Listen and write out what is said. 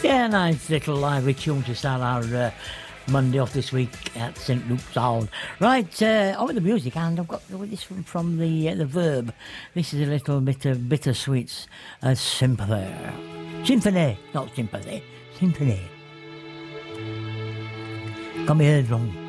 Yeah, nice little lively tune to start our Monday off this week at St Luke's Hall. Right, on with the music, and I've got this from the Verb. This is a little bit of Bittersweet's Sympathy. Symphony, not sympathy. Symphony. Got me heard wrong.